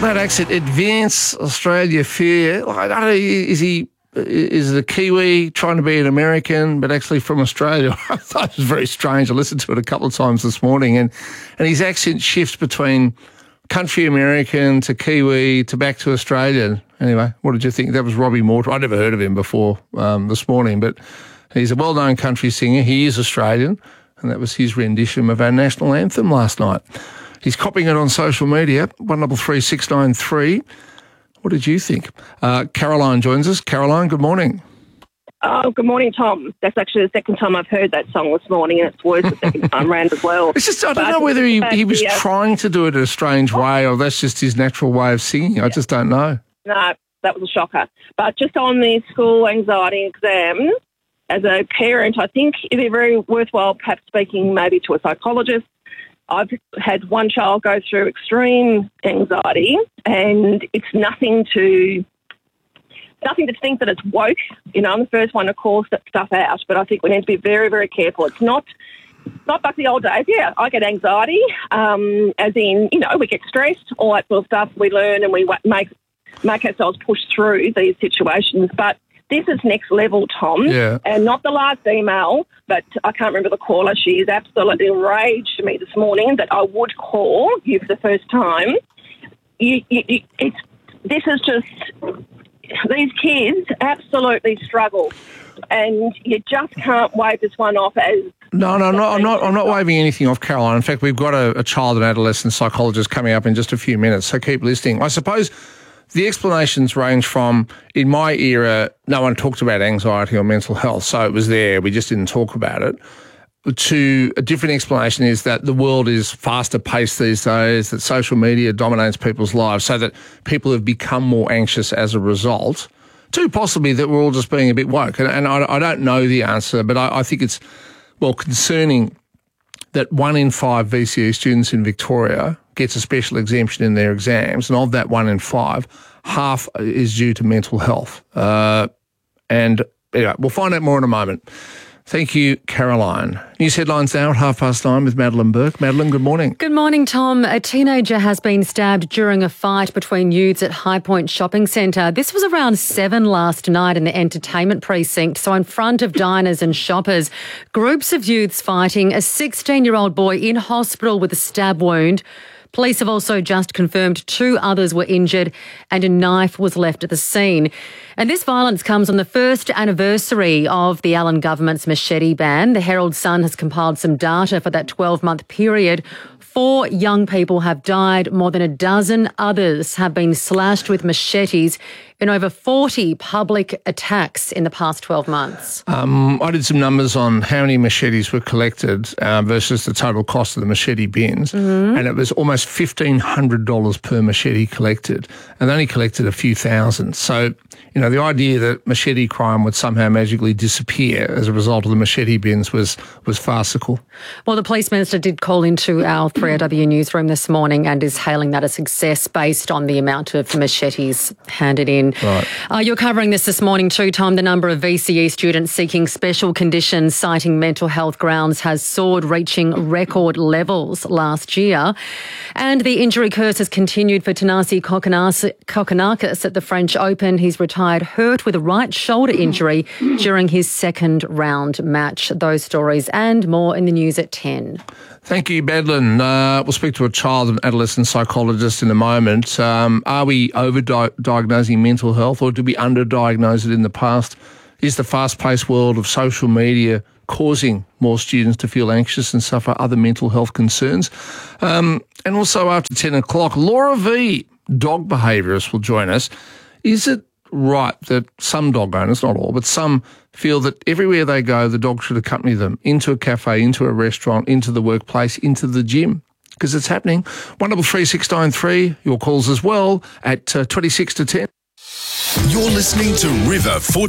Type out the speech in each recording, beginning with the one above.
That accent, Advance Australia Fair. I don't know, is it a Kiwi trying to be an American, but actually from Australia? I thought it was very strange. I listened to it a couple of times this morning, and his accent shifts between country American to Kiwi to back to Australian. Anyway, what did you think? That was Robbie Mortimer. I'd never heard of him before this morning, but he's a well-known country singer. He is Australian, and that was his rendition of our national anthem last night. He's copying it on social media, 133693. What did you think? Caroline joins us. Caroline, good morning. Oh, good morning, Tom. That's actually the second time I've heard that song this morning, and it's worse the second time round as well. It's just, I don't know whether he was trying to do it in a strange way or that's just his natural way of singing. I just don't know. No, that was a shocker. But just on the school anxiety exams, as a parent, I think it'd be very worthwhile perhaps speaking maybe to a psychologist. I've had one child go through extreme anxiety, and it's nothing to think that it's woke. I'm the first one to call stuff out, but I think we need to be very, very careful. It's not like the old days. Yeah, I get anxiety, as in, we get stressed, all that sort of stuff. We learn and we make ourselves push through these situations. But this is next level, Tom. Yeah. And not the last email, but I can't remember the caller. She is absolutely enraged to me this morning that I would call you for the first time. This is just, these kids absolutely struggle, and you just can't wave this one off as... No, I'm not waving anything off, Caroline. In fact, we've got a child and adolescent psychologist coming up in just a few minutes, so keep listening. I suppose the explanations range from, in my era, no one talked about anxiety or mental health, so it was there, we just didn't talk about it, to a different explanation is that the world is faster paced these days, that social media dominates people's lives, so that people have become more anxious as a result, to possibly that we're all just being a bit woke. And I don't know the answer, but I think it's, concerning that 1 in 5 VCE students in Victoria gets a special exemption in their exams, and of that 1 in 5, half is due to mental health. And anyway, we'll find out more in a moment. Thank you, Caroline. News headlines now at 9:30 with Madeline Burke. Madeline, good morning. Good morning, Tom. A teenager has been stabbed during a fight between youths at High Point Shopping Centre. This was around 7 last night in the entertainment precinct, so in front of diners and shoppers. Groups of youths fighting, a 16-year-old boy in hospital with a stab wound. Police have also just confirmed 2 others were injured and a knife was left at the scene. And this violence comes on the first anniversary of the Allen government's machete ban. The Herald Sun has compiled some data for that 12-month period. 4 young people have died. More than a dozen others have been slashed with machetes in over 40 public attacks in the past 12 months. I did some numbers on how many machetes were collected versus the total cost of the machete bins, and it was almost $1,500 per machete collected, and they only collected a few thousand. So, the idea that machete crime would somehow magically disappear as a result of the machete bins was farcical. Well, the Police Minister did call into our 3RW newsroom this morning and is hailing that a success based on the amount of machetes handed in. Right. You're covering this morning too, Tom. The number of VCE students seeking special conditions citing mental health grounds has soared, reaching record levels last year. And the injury curse has continued for Thanasi Kokkinakis at the French Open. He's retired hurt with a right shoulder injury during his second round match. Those stories and more in the news at 10. Thank you, Madeline. We'll speak to a child and adolescent psychologist in a moment. Are we over-diagnosing mental health, or did we under-diagnose it in the past? Is the fast-paced world of social media causing more students to feel anxious and suffer other mental health concerns? And also after 10 o'clock, Laura V, dog behaviourist, will join us. Is it right that some dog owners, not all, but some feel that everywhere they go, the dog should accompany them into a cafe, into a restaurant, into the workplace, into the gym? Because it's happening. 133693, your calls as well at 26 to 10. You're listening to River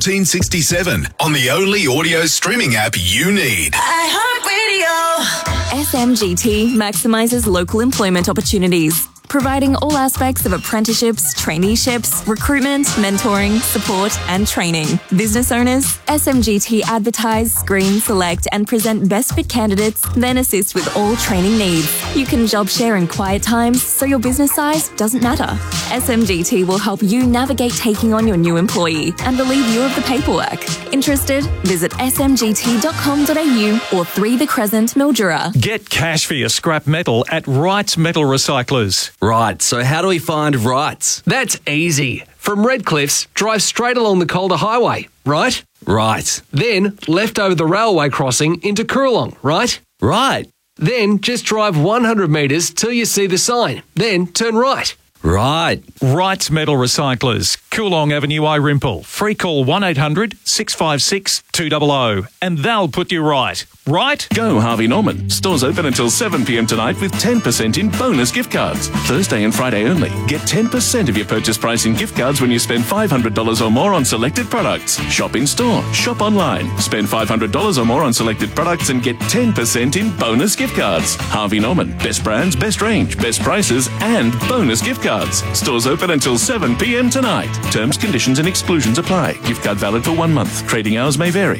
1467 on the only audio streaming app you need. iHeartRadio. SMGT maximises local employment opportunities. providing all aspects of apprenticeships, traineeships, recruitment, mentoring, support and training. Business owners, SMGT advertise, screen, select and present best fit candidates, then assist with all training needs. You can job share in quiet times, so your business size doesn't matter. SMGT will help you navigate taking on your new employee and relieve you of the paperwork. Interested? Visit smgt.com.au or 3 The Crescent, Mildura. Get cash for your scrap metal at Wrights Metal Recyclers. Right, so how do we find Wrights? That's easy. From Redcliffs, drive straight along the Calder Highway, right? Right. Then left over the railway crossing into Coorong, right? Right. Then just drive 100 metres till you see the sign. Then turn right. Right. Wrights Metal Recyclers, Coorong Avenue, Irimple. Free call 1800 656 200 and they'll put you right. Right? Go Harvey Norman. Stores open until 7 p.m. tonight with 10% in bonus gift cards. Thursday and Friday only. Get 10% of your purchase price in gift cards when you spend $500 or more on selected products. Shop in store. Shop online. Spend $500 or more on selected products and get 10% in bonus gift cards. Harvey Norman. Best brands, best range, best prices and bonus gift cards. Stores open until 7 p.m. tonight. Terms, conditions and exclusions apply. Gift card valid for 1 month. Trading hours may vary.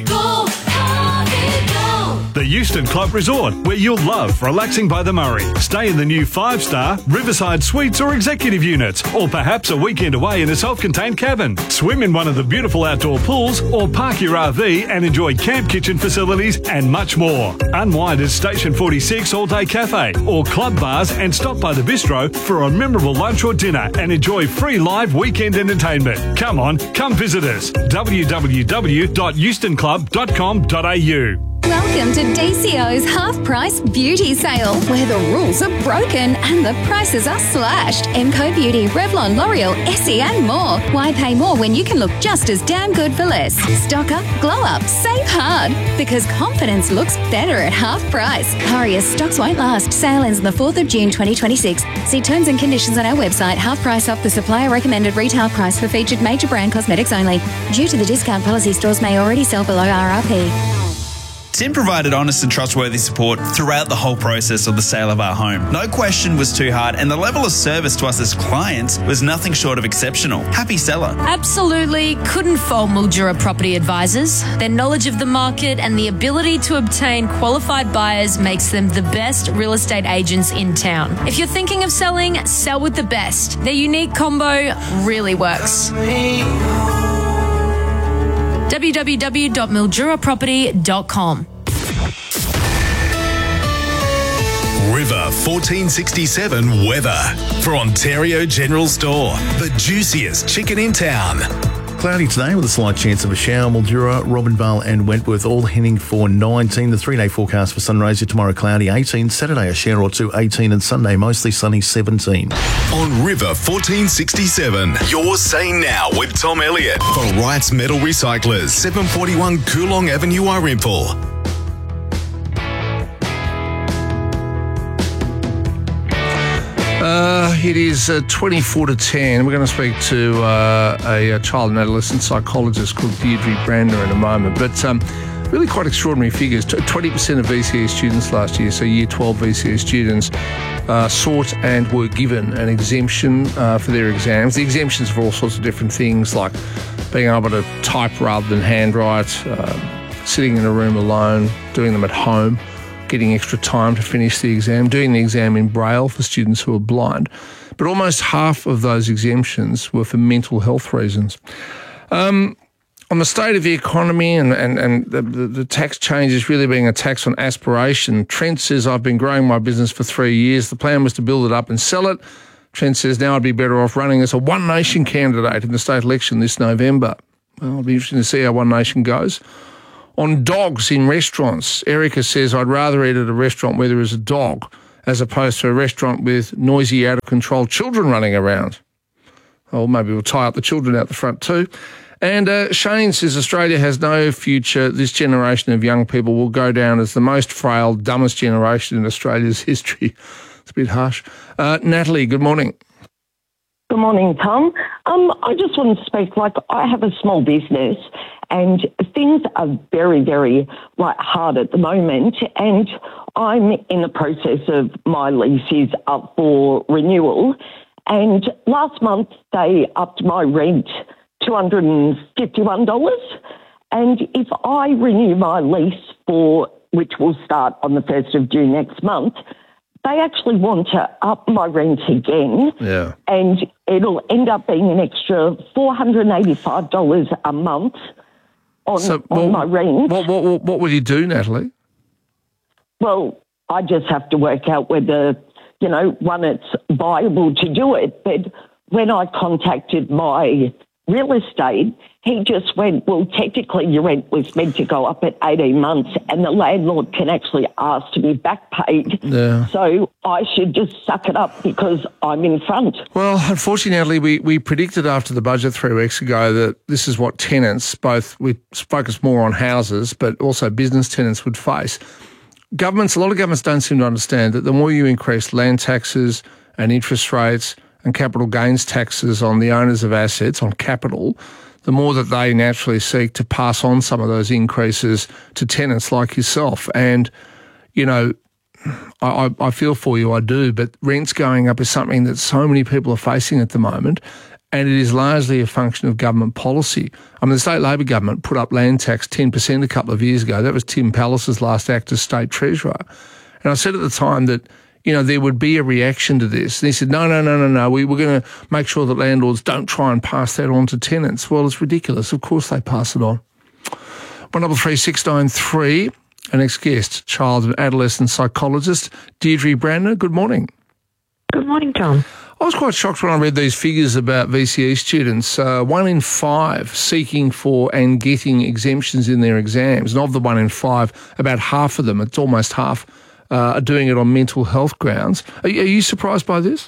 The Euston Club Resort, where you'll love relaxing by the Murray. Stay in the new 5-star Riverside Suites or Executive Units, or perhaps a weekend away in a self-contained cabin. Swim in one of the beautiful outdoor pools, or park your RV and enjoy camp kitchen facilities and much more. Unwind at Station 46 All-Day Cafe, or club bars and stop by the bistro for a memorable lunch or dinner and enjoy free live weekend entertainment. Come on, come visit us. www.eustonclub.com.au. Welcome to DCO's half-price beauty sale, where the rules are broken and the prices are slashed. MCO Beauty, Revlon, L'Oreal, Essie and more. Why pay more when you can look just as damn good for less? Stock up, glow up, save hard. Because confidence looks better at half price. Hurry as stocks won't last. Sale ends on the 4th of June 2026. See terms and conditions on our website. Half price off the supplier recommended retail price for featured major brand cosmetics only. Due to the discount policy, stores may already sell below RRP. Tim provided honest and trustworthy support throughout the whole process of the sale of our home. No question was too hard, and the level of service to us as clients was nothing short of exceptional. Happy seller. Absolutely couldn't fault Mildura Property Advisors. Their knowledge of the market and the ability to obtain qualified buyers makes them the best real estate agents in town. If you're thinking of selling, sell with the best. Their unique combo really works. www.milduraproperty.com. River 1467 weather for Ontario General Store, the juiciest chicken in town. Cloudy today with a slight chance of a shower. Mildura, Robinvale and Wentworth all heading for 19. The 3-day forecast for Sunraysia tomorrow cloudy 18. Saturday a shower or two 18 and Sunday mostly sunny 17. On River 1467, you're saying now with Tom Elliott for Wrights Metal Recyclers, 741 Coorong Avenue, Irimple. It is 24 to 10. We're going to speak to a child and adolescent psychologist called Deirdre Brander in a moment. But really quite extraordinary figures. 20% of VCA students last year, so Year 12 VCA students, sought and were given an exemption for their exams. The exemptions for all sorts of different things, like being able to type rather than handwrite, sitting in a room alone, doing them at home, getting extra time to finish the exam, doing the exam in Braille for students who are blind. But almost half of those exemptions were for mental health reasons. On the state of the economy and the tax changes really being a tax on aspiration, Trent says, I've been growing my business for 3 years. The plan was to build it up and sell it. Trent says, now I'd be better off running as a One Nation candidate in the state election this November. Well, it'll be interesting to see how One Nation goes. On dogs in restaurants, Erica says, I'd rather eat at a restaurant where there is a dog as opposed to a restaurant with noisy, out-of-control children running around. Or maybe we'll tie up the children out the front too. And Shane says Australia has no future. This generation of young people will go down as the most frail, dumbest generation in Australia's history. It's a bit harsh. Natalie, good morning. Good morning, Tom. I just wanted to speak, I have a small business And things are very, very hard at the moment. And I'm in the process of my lease is up for renewal. And last month they upped my rent $251. And if I renew my lease which will start on the 1st of June next month, they actually want to up my rent again. Yeah. And it'll end up being an extra $485 a month on my rent. What will you do, Natalie? Well, I just have to work out whether, one, it's viable to do it. But when I contacted my real estate, he just went, well, technically your rent was meant to go up at 18 months and the landlord can actually ask to be back paid. Yeah. So I should just suck it up because I'm in front. Well, unfortunately, we predicted after the budget 3 weeks ago that this is what tenants, we focus more on houses, but also business tenants would face. A lot of governments don't seem to understand that the more you increase land taxes and interest rates and capital gains taxes on the owners of assets, on capital, the more that they naturally seek to pass on some of those increases to tenants like yourself. And, I feel for you, I do, but rents going up is something that so many people are facing at the moment, and it is largely a function of government policy. I mean, the state Labor government put up land tax 10% a couple of years ago. That was Tim Pallas's last act as state treasurer. And I said at the time that, there would be a reaction to this. And he said, no, we're going to make sure that landlords don't try and pass that on to tenants. Well, it's ridiculous. Of course they pass it on. 133693, our next guest, child and adolescent psychologist, Deirdre Brandner. Good morning. Good morning, Tom. I was quite shocked when I read these figures about VCE students. 1 in 5 seeking for and getting exemptions in their exams. And of the 1 in 5, about half of them, it's almost half, are doing it on mental health grounds. Are you surprised by this?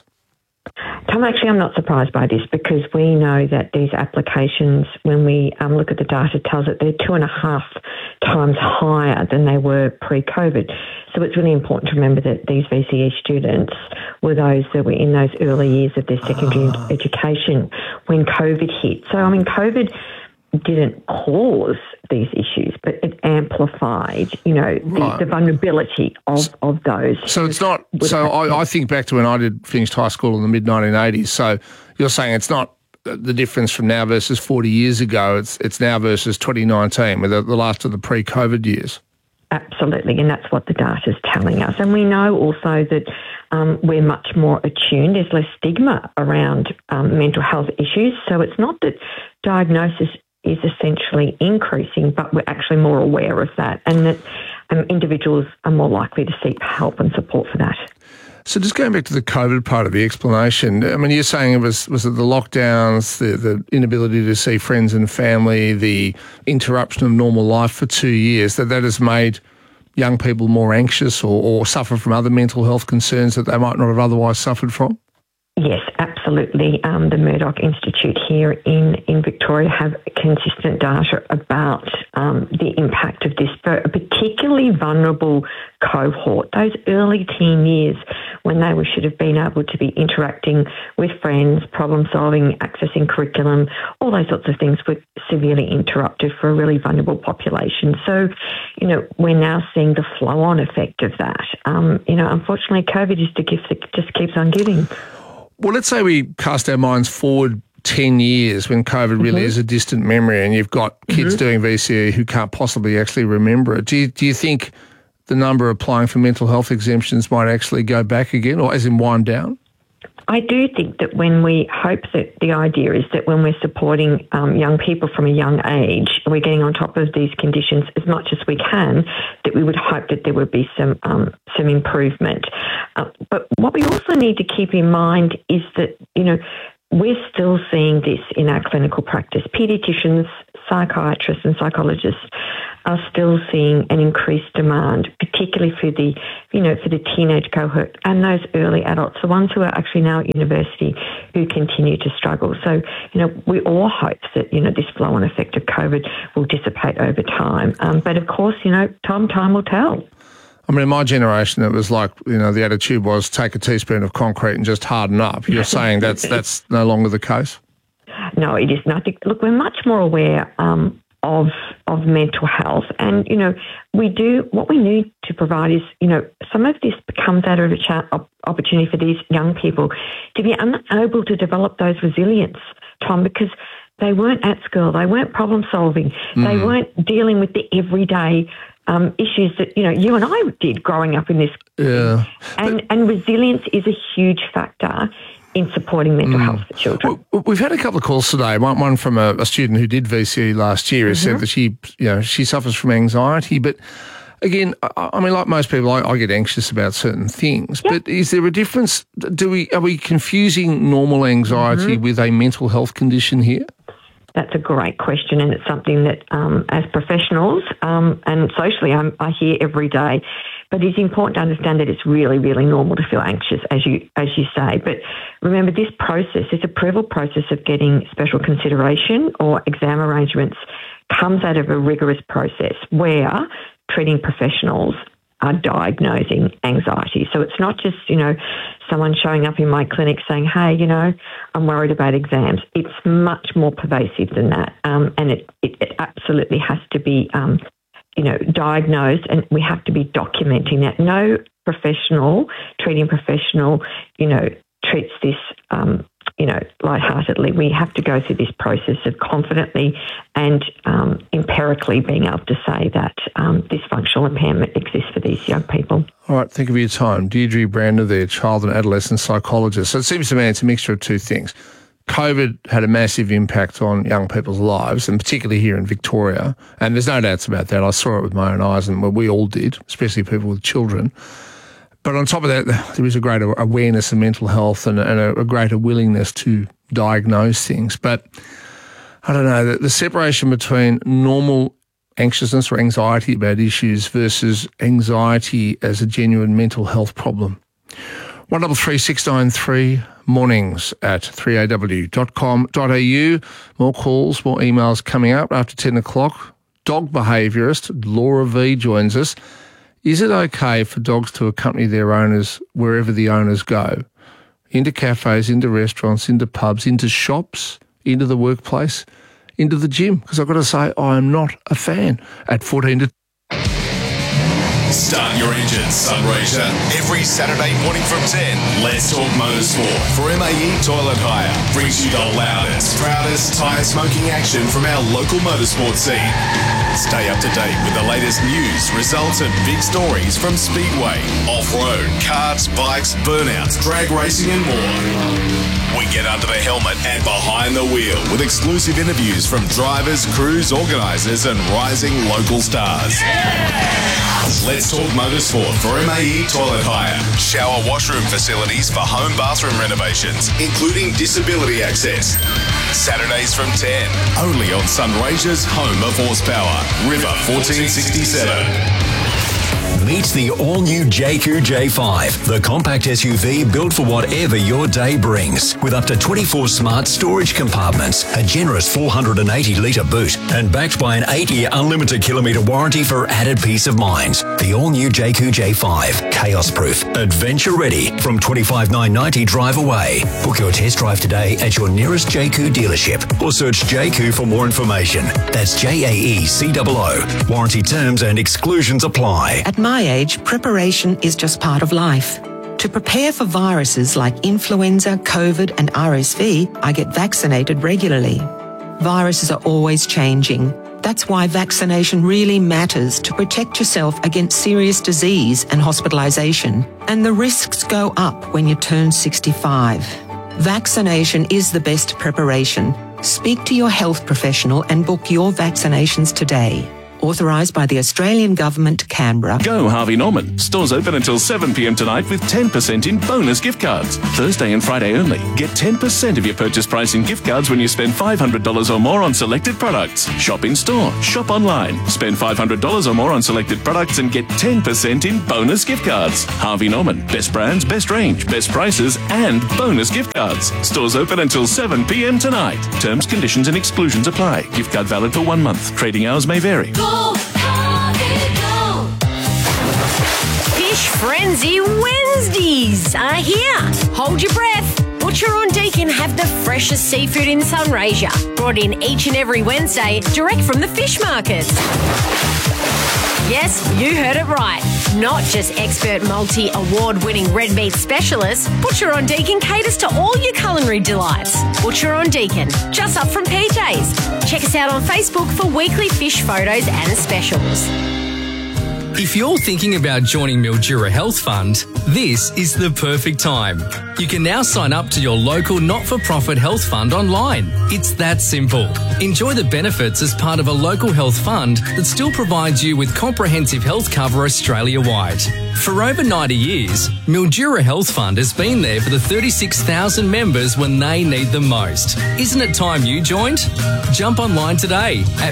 Tom, actually, I'm not surprised by this because we know that these applications, when we look at the data, tells us they're 2.5 times higher than they were pre-COVID. So it's really important to remember that these VCE students were those that were in those early years of their secondary education when COVID hit. So, COVID didn't cause these issues, but it amplified, the vulnerability of those. So it's not. So I think back to when I finished high school in the mid-1980s. So you're saying it's not the difference from now versus 40 years ago. It's now versus 2019, with the last of the pre-COVID years. Absolutely, and that's what the data is telling us. And we know also that we're much more attuned. There's less stigma around mental health issues. So it's not that diagnosis is essentially increasing, but we're actually more aware of that, and that individuals are more likely to seek help and support for that. So just going back to the COVID part of the explanation, I mean, you're saying it was it the lockdowns, the inability to see friends and family, the interruption of normal life for 2 years, that has made young people more anxious or suffer from other mental health concerns that they might not have otherwise suffered from? Yes, absolutely. The Murdoch Institute here in Victoria have consistent data about the impact of this for a particularly vulnerable cohort, those early teen years when they should have been able to be interacting with friends, problem solving, accessing curriculum, all those sorts of things were severely interrupted for a really vulnerable population. So, we're now seeing the flow-on effect of that. Unfortunately, COVID is the gift that just keeps on giving. Well, let's say we cast our minds forward 10 years when COVID really is a distant memory, and you've got kids doing VCE who can't possibly actually remember it. Do you think the number applying for mental health exemptions might actually go back again, or as in wind down? I do think that when we hope that the idea is that when we're supporting young people from a young age, we're getting on top of these conditions as much as we can, that we would hope that there would be some improvement. But what we also need to keep in mind is that, we're still seeing this in our clinical practice. Paediatricians, psychiatrists and psychologists are still seeing an increased demand, particularly for the teenage cohort and those early adults, the ones who are actually now at university who continue to struggle. So, we all hope that, this flow-on effect of COVID will dissipate over time. But of course, time will tell. I mean, in my generation, it was like, the attitude was take a teaspoon of concrete and just harden up. You're saying that's no longer the case? No, it is not. Look, we're much more aware of mental health. And, what we need to provide is, some of this comes out of opportunity for these young people to be unable to develop those resilience, Tom, because they weren't at school, they weren't problem solving, they weren't dealing with the everyday issues that, you and I did growing up in this. Yeah. And resilience is a huge factor in supporting mental health for children. We've had a couple of calls today. One from a student who did VCE last year who said that she suffers from anxiety. But again, I mean, like most people, I get anxious about certain things. Yep. But is there a difference? Are we confusing normal anxiety with a mental health condition here? That's a great question, and it's something that, as professionals and socially, I hear every day. But it's important to understand that it's really, really normal to feel anxious, as you say. But remember, this process, this approval process of getting special consideration or exam arrangements, comes out of a rigorous process where treating professionals are diagnosing anxiety. So it's not just, someone showing up in my clinic saying, hey, I'm worried about exams. It's much more pervasive than that. And it absolutely has to be, diagnosed, and we have to be documenting that. No treating professional, treats this, lightheartedly. We have to go through this process of confidently and empirically being able to say that this functional impairment exists for these young people. All right, thank you for your time. Deirdre Brander there, child and adolescent psychologist. So it seems to me it's a mixture of two things. COVID had a massive impact on young people's lives, and particularly here in Victoria. And there's no doubts about that. I saw it with my own eyes, and we all did, especially people with children. But on top of that, there is a greater awareness of mental health and a greater willingness to diagnose things. But I don't know, the separation between normal anxiousness or anxiety about issues versus anxiety as a genuine mental health problem. 133693 mornings at 3aw.com.au. More calls, more emails coming up after 10 o'clock. Dog behaviourist Laura V joins us. Is it okay for dogs to accompany their owners wherever the owners go? Into cafes, into restaurants, into pubs, into shops, into the workplace, into the gym? Because I've got to say, I am not a fan. At 14 to... Start your engines, Sunraysia. Every Saturday morning from 10, Let's Talk Motorsport for MAE Toilet Hire. Brings you the loudest, proudest tyre smoking action from our local motorsport scene. Stay up to date with the latest news, results and big stories from Speedway, off-road, karts, bikes, burnouts, drag racing and more. We get under the helmet and behind the wheel with exclusive interviews from drivers, crews, organisers and rising local stars. Let's Talk Motorsport for MAE Toilet Hire. Shower washroom facilities for home bathroom renovations, including disability access. Saturdays from 10, only on Sunraysia's home of horsepower, River 1467. Meet the all-new JQ J5, the compact SUV built for whatever your day brings. With up to 24 smart storage compartments, a generous 480-litre boot, and backed by an 8-year unlimited kilometre warranty for added peace of mind. The all-new JQ J5, chaos-proof, adventure-ready, from $25,990 drive away. Book your test drive today at your nearest JQ dealership or search JQ for more information. That's JAECOO. Warranty terms and exclusions apply. At my age, preparation is just part of life. To prepare for viruses like influenza, COVID and RSV, I get vaccinated regularly. Viruses are always changing. That's why vaccination really matters to protect yourself against serious disease and hospitalisation. And the risks go up when you turn 65. Vaccination is the best preparation. Speak to your health professional and book your vaccinations today. Authorised by the Australian Government, Canberra. Go Harvey Norman. Stores open until 7 p.m. tonight with 10% in bonus gift cards. Thursday and Friday only. Get 10% of your purchase price in gift cards when you spend $500 or more on selected products. Shop in store. Shop online. Spend $500 or more on selected products and get 10% in bonus gift cards. Harvey Norman. Best brands, best range, best prices and bonus gift cards. Stores open until 7 p.m. tonight. Terms, conditions and exclusions apply. Gift card valid for 1 month. Trading hours may vary. Fish Frenzy Wednesdays are here. Hold your breath. Butcher on Deakin have the freshest seafood in Sunraysia, brought in each and every Wednesday, direct from the fish markets. Yes, you heard it right. Not just expert multi-award-winning red meat specialists, Butcher on Deakin caters to all your culinary delights. Butcher on Deakin, just up from PJ's. Check us out on Facebook for weekly fish photos and specials. If you're thinking about joining Mildura Health Fund, this is the perfect time. You can now sign up to your local not-for-profit health fund online. It's that simple. Enjoy the benefits as part of a local health fund that still provides you with comprehensive health cover Australia-wide. For over 90 years, Mildura Health Fund has been there for the 36,000 members when they need them most. Isn't it time you joined? Jump online today at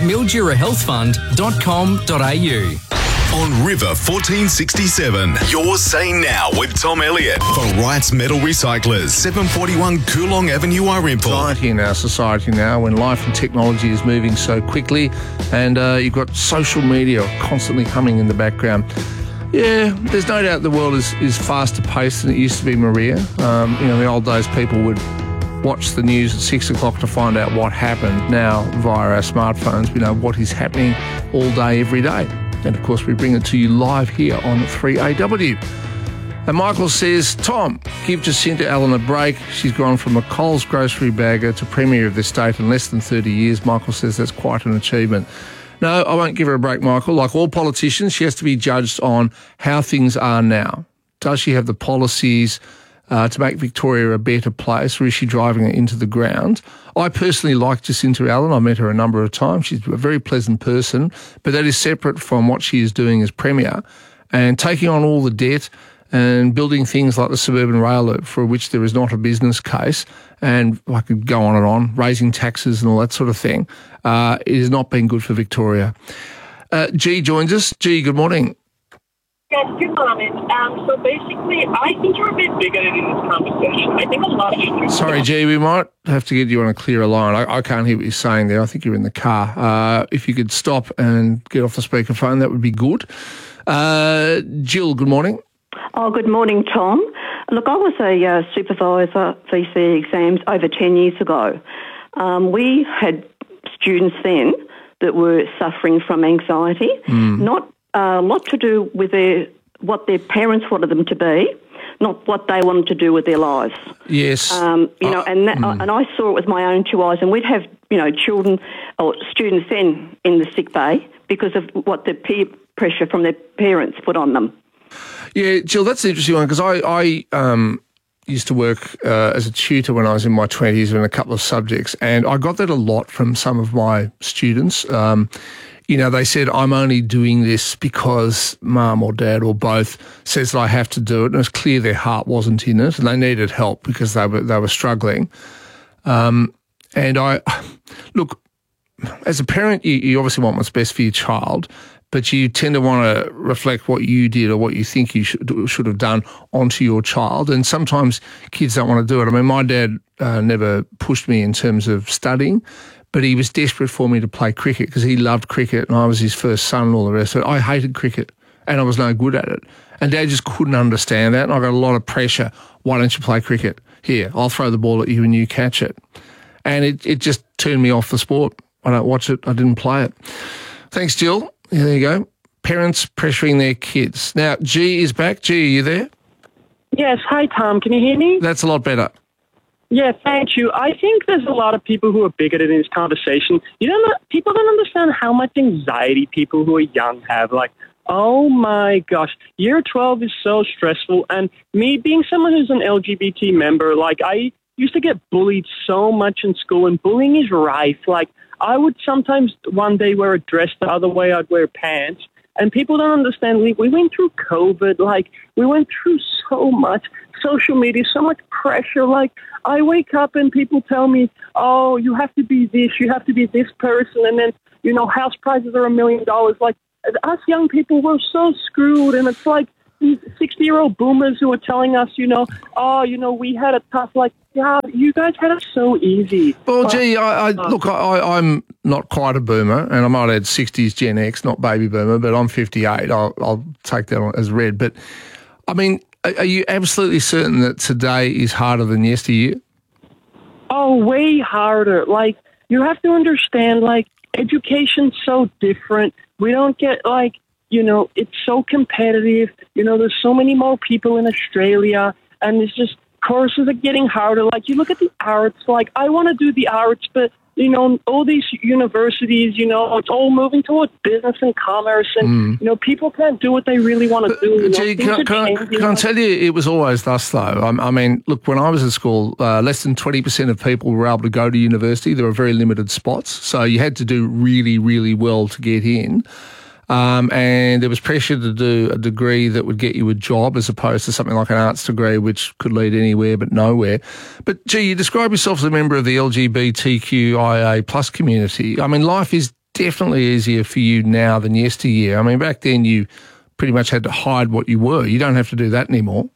mildurahealthfund.com.au. On River 1467, you're saying now with Tom Elliott for Wrights Metal Recyclers, 741 Coolong Avenue, Irimple. Society in our society now, when life and technology is moving so quickly, and you've got social media constantly humming in the background. Yeah, there's no doubt the world is faster paced than it used to be, Maria. In the old days, people would watch the news at 6 o'clock to find out what happened. Now, via our smartphones, we know what is happening all day, every day. And, of course, we bring it to you live here on 3AW. And Michael says, Tom, give Jacinta Allen a break. She's gone from a Coles grocery bagger to Premier of the state in less than 30 years. Michael says that's quite an achievement. No, I won't give her a break, Michael. Like all politicians, she has to be judged on how things are now. Does she have the policies to make Victoria a better place, or is she driving it into the ground? I personally like Jacinta Allen. I met her a number of times. She's a very pleasant person, but that is separate from what she is doing as Premier and taking on all the debt and building things like the suburban rail loop for which there is not a business case, and I could go on and on, raising taxes and all that sort of thing. It has not been good for Victoria. G joins us. G, good morning. Yes, good morning. So basically, I think you're a bit bigoted in this conversation. I think a lot of students... Sorry, G, we might have to get you on a clearer line. I can't hear what you're saying there. I think you're in the car. If you could stop and get off the speakerphone, that would be good. Jill, good morning. Oh, good morning, Tom. Look, I was a supervisor VC exams over 10 years ago. We had students then that were suffering from anxiety, not a lot to do with what their parents wanted them to be, not what they wanted to do with their lives. Yes. And I saw it with my own two eyes, and we'd have, children or students then in the sick bay because of what the peer pressure from their parents put on them. Yeah, Jill, that's an interesting one because I used to work as a tutor when I was in my 20s in a couple of subjects, and I got that a lot from some of my students. They said, I'm only doing this because mum or dad or both says that I have to do it. And it was clear their heart wasn't in it and they needed help because they were struggling. And look, as a parent, you obviously want what's best for your child, but you tend to want to reflect what you did or what you think you should have done onto your child. And sometimes kids don't want to do it. I mean, my dad never pushed me in terms of studying, but he was desperate for me to play cricket because he loved cricket and I was his first son and all the rest of it. I hated cricket and I was no good at it. And Dad just couldn't understand that. And I got a lot of pressure. Why don't you play cricket? Here, I'll throw the ball at you and you catch it. And it just turned me off the sport. I don't watch it. I didn't play it. Thanks, Jill. Yeah, there you go. Parents pressuring their kids. Now, G is back. G, are you there? Yes. Hi, Tom. Can you hear me? That's a lot better. Yeah, thank you. I think there's a lot of people who are bigoted in this conversation. People don't understand how much anxiety people who are young have. Like, oh my gosh, year 12 is so stressful. And me being someone who's an LGBT member, like I used to get bullied so much in school, and bullying is rife. Like, I would sometimes one day wear a dress, the other way I'd wear pants. And people don't understand. We went through COVID. Like, we went through so much. Social media, so much pressure. Like, I wake up and people tell me, oh, you have to be this, you have to be this person. And then, house prices are $1 million. Like, us young people, we're so screwed. And it's like these 60-year-old boomers who are telling us, we had a tough, like, yeah, you guys had it so easy. Well, gee, I'm not quite a boomer, and I might add 60s Gen X, not baby boomer, but I'm 58. I'll take that as read. But, I mean, are you absolutely certain that today is harder than yesteryear? Oh, way harder. Like, you have to understand, like, education's so different. We don't get, like, you know, it's so competitive. You know, there's so many more people in Australia, and it's just courses are getting harder. Like, you look at the arts, like, I want to do the arts, but, you know, all these universities, you know, it's all moving towards business and commerce, and, you know, people can't do what they really want to do. You know, Gee, can I tell you, it was always thus, though. I mean, look, when I was at school, less than 20% of people were able to go to university. There were very limited spots, so you had to do really, really well to get in. And there was pressure to do a degree that would get you a job as opposed to something like an arts degree, which could lead anywhere but nowhere. But, gee, you describe yourself as a member of the LGBTQIA plus community. I mean, life is definitely easier for you now than yesteryear. I mean, back then you pretty much had to hide what you were. You don't have to do that anymore.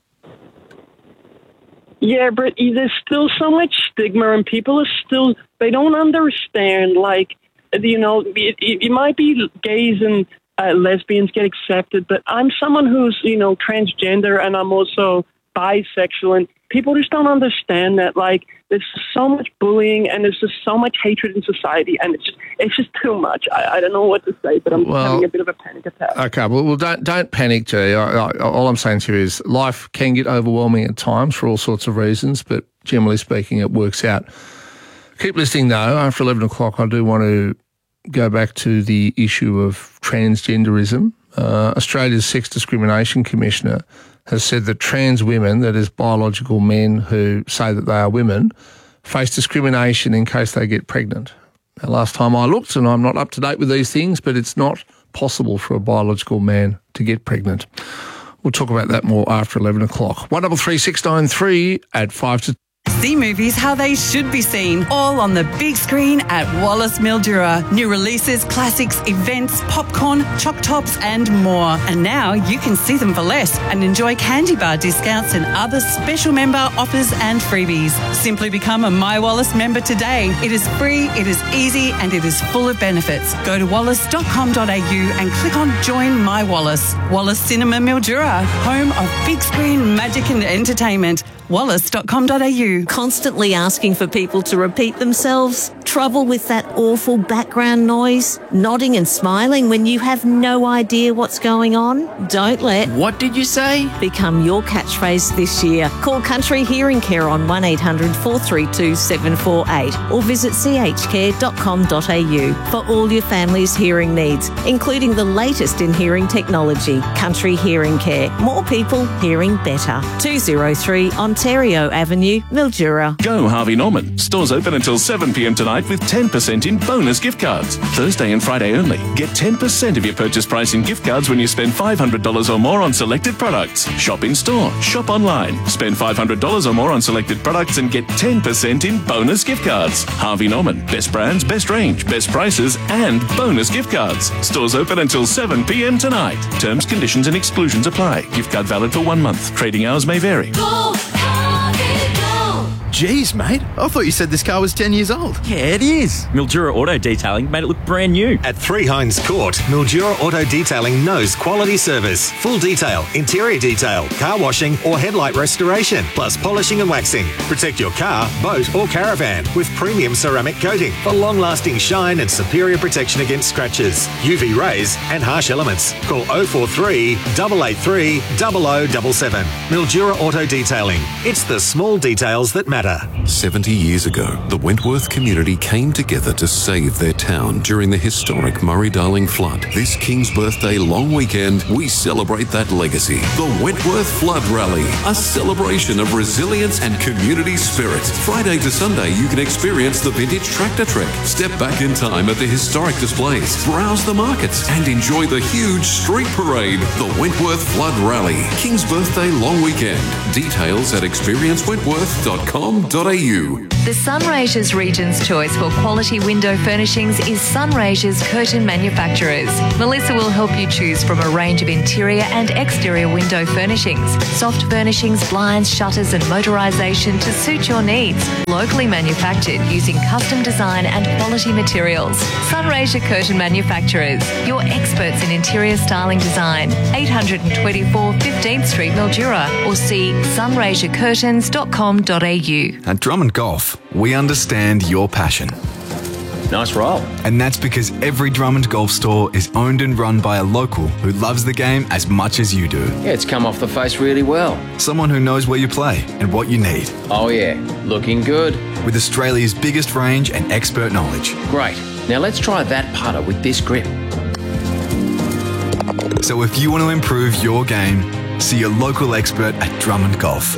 Yeah, but there's still so much stigma, and people are still, they don't understand, like, you know, it might be gays and lesbians get accepted, but I'm someone who's, you know, transgender, and I'm also bisexual, and people just don't understand that, like, there's so much bullying and there's just so much hatred in society, and it's just too much. I don't know what to say, but I'm having a bit of a panic attack. Okay, well don't panic, G. All I'm saying to you is life can get overwhelming at times for all sorts of reasons, but generally speaking, it works out. Keep listening, though. After 11 o'clock, I do want to go back to the issue of transgenderism. Australia's Sex Discrimination Commissioner has said that trans women, that is biological men who say that they are women, face discrimination in case they get pregnant. Now, last time I looked, and I'm not up to date with these things, but it's not possible for a biological man to get pregnant. We'll talk about that more after 11 o'clock. 133693 at 5 to... See movies how they should be seen, all on the big screen at Wallace Mildura. New releases, classics, events, popcorn, choc tops and more. And now you can see them for less and enjoy candy bar discounts and other special member offers and freebies. Simply become a My Wallace member today. It is free, it is easy and it is full of benefits. Go to wallace.com.au and click on Join My Wallace. Wallace Cinema Mildura, home of big screen magic and entertainment. Wallace.com.au. Constantly asking for people to repeat themselves? Trouble with that awful background noise? Nodding and smiling when you have no idea what's going on? Don't let "What did you say?" become your catchphrase this year. Call Country Hearing Care on 1800 432 748 or visit chcare.com.au for all your family's hearing needs, including the latest in hearing technology. Country Hearing Care. More people hearing better. 203 Ontario Avenue, Mildura. Go Harvey Norman. Stores open until 7 p.m. tonight with 10% in bonus gift cards. Thursday and Friday only. Get 10% of your purchase price in gift cards when you spend $500 or more on selected products. Shop in store. Shop online. Spend $500 or more on selected products and get 10% in bonus gift cards. Harvey Norman. Best brands, best range, best prices and bonus gift cards. Stores open until 7 p.m. tonight. Terms, conditions and exclusions apply. Gift card valid for 1 month. Trading hours may vary. Jeez, mate. I thought you said this car was 10 years old. Yeah, it is. Mildura Auto Detailing made it look brand new. At 3 Hines Court, Mildura Auto Detailing knows quality service. Full detail, interior detail, car washing or headlight restoration, plus polishing and waxing. Protect your car, boat or caravan with premium ceramic coating for long-lasting shine and superior protection against scratches, UV rays and harsh elements. Call 043 883 0077. Mildura Auto Detailing. It's the small details that matter. 70 years ago, the Wentworth community came together to save their town during the historic Murray-Darling flood. This King's Birthday long weekend, we celebrate that legacy. The Wentworth Flood Rally, a celebration of resilience and community spirit. Friday to Sunday, you can experience the vintage tractor trek, step back in time at the historic displays, browse the markets, and enjoy the huge street parade. The Wentworth Flood Rally, King's Birthday long weekend. Details at experiencewentworth.com. The Sunraysia's Region's choice for quality window furnishings is Sunraysia's Curtain Manufacturers. Melissa will help you choose from a range of interior and exterior window furnishings, soft furnishings, blinds, shutters and motorisation to suit your needs. Locally manufactured using custom design and quality materials. Sunraysia Curtain Manufacturers, your experts in interior styling design. 824 15th Street, Mildura, or see sunraysiacurtains.com.au. At Drummond Golf, we understand your passion. Nice roll. And that's because every Drummond Golf store is owned and run by a local who loves the game as much as you do. Yeah, it's come off the face really well. Someone who knows where you play and what you need. Oh yeah, looking good. With Australia's biggest range and expert knowledge. Great. Now let's try that putter with this grip. So if you want to improve your game, see your local expert at Drummond Golf.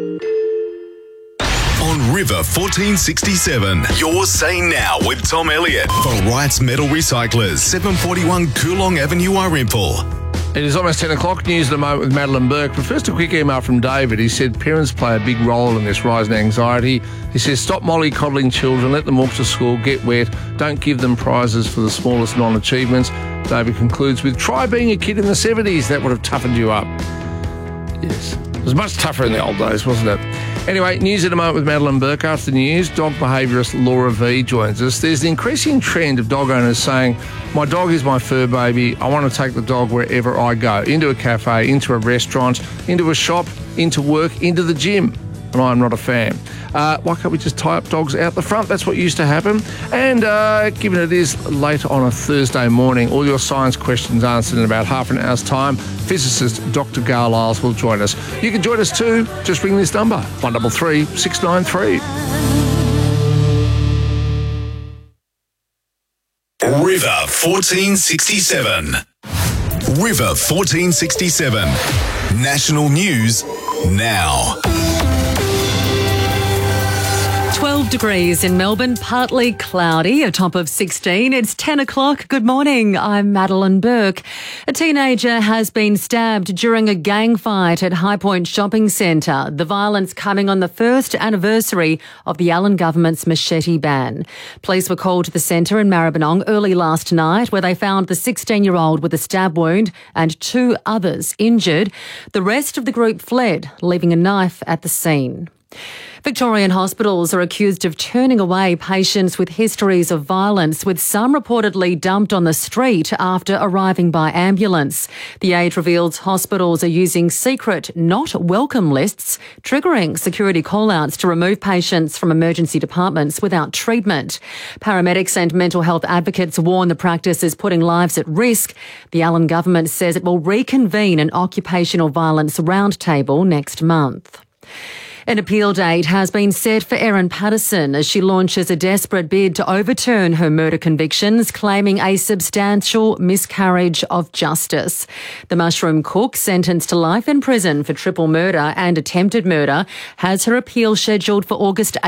On River 1467, you're Say Now with Tom Elliott for Wrights Metal Recyclers, 741 Coolong Avenue, Warimple. It is almost 10 o'clock. News at the moment with Madeline Burke. But first, a quick email from David. He said parents play a big role in this rise in anxiety. He says stop mollycoddling children, let them walk to school, get wet, don't give them prizes for the smallest non-achievements. David concludes with, try being a kid in the 70s. That would have toughened you up. Yes. It was much tougher in the old days, wasn't it? Anyway, news at the moment with Madeline Burke. After the news, dog behaviourist Laura V joins us. There's the increasing trend of dog owners saying, my dog is my fur baby. I want to take the dog wherever I go, into a cafe, into a restaurant, into a shop, into work, into the gym. And I'm not a fan. Why can't we just tie up dogs out the front? That's what used to happen. And given it is late on a Thursday morning, all your science questions answered in about half an hour's time. Physicist Dr. Garlisles will join us. You can join us too. Just ring this number, 133 693. River 1467. River 1467. National news now. 12 degrees in Melbourne, partly cloudy, a top of 16. It's 10 o'clock. Good morning. I'm Madeline Burke. A teenager has been stabbed during a gang fight at High Point Shopping Centre. The violence coming on the first anniversary of the Allen government's machete ban. Police were called to the centre in Maribyrnong early last night, where they found the 16-year-old with a stab wound and 2 others injured. The rest of the group fled, leaving a knife at the scene. Victorian hospitals are accused of turning away patients with histories of violence, with some reportedly dumped on the street after arriving by ambulance. The Age reveals hospitals are using secret not welcome lists, triggering security call-outs to remove patients from emergency departments without treatment. Paramedics and mental health advocates warn the practice is putting lives at risk. The Allen government says it will reconvene an occupational violence roundtable next month. An appeal date has been set for Erin Patterson as she launches a desperate bid to overturn her murder convictions, claiming a substantial miscarriage of justice. The mushroom cook, sentenced to life in prison for triple murder and attempted murder, has her appeal scheduled for August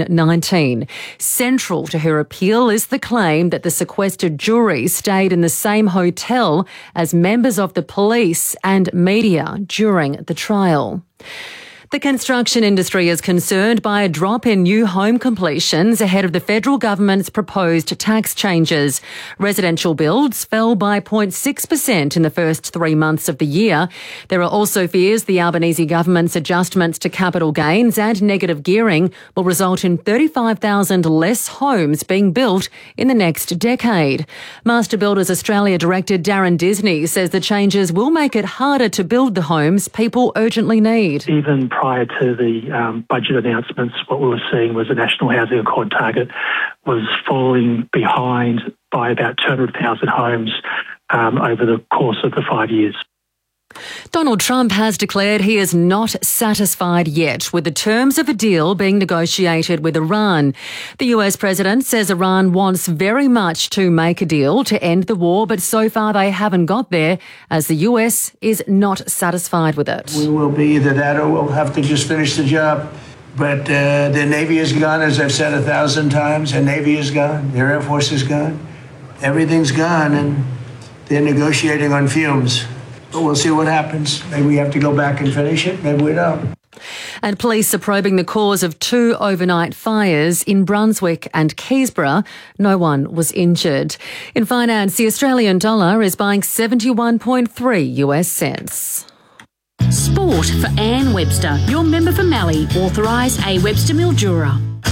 18-19. Central to her appeal is the claim that the sequestered jury stayed in the same hotel as members of the police and media during the trial. The construction industry is concerned by a drop in new home completions ahead of the federal government's proposed tax changes. Residential builds fell by 0.6% in the first 3 months of the year. There are also fears the Albanese government's adjustments to capital gains and negative gearing will result in 35,000 less homes being built in the next decade. Master Builders Australia Director Darren Disney says the changes will make it harder to build the homes people urgently need. Even prior to the budget announcements, what we were seeing was the National Housing Accord target was falling behind by about 200,000 homes over the course of the 5 years. Donald Trump has declared he is not satisfied yet with the terms of a deal being negotiated with Iran. The US president says Iran wants very much to make a deal to end the war, but so far they haven't got there, as the US is not satisfied with it. We will be either that or we'll have to just finish the job. But their Navy is gone, as I've said 1,000 times. Their Navy is gone. Their Air Force is gone. Everything's gone, and they're negotiating on fumes. But we'll see what happens. Maybe we have to go back and finish it. Maybe we don't. And police are probing the cause of 2 overnight fires in Brunswick and Keysborough. No one was injured. In finance, the Australian dollar is buying 71.3 US cents. Sport for Anne Webster, your member for Mallee, authorised A. Webster Mildura.